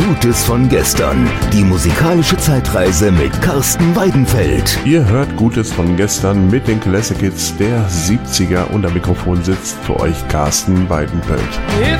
Gutes von gestern. Die musikalische Zeitreise mit Carsten Weidenfeld. Ihr hört Gutes von gestern mit den Classic Hits der 70er und am Mikrofon sitzt für euch Carsten Weidenfeld.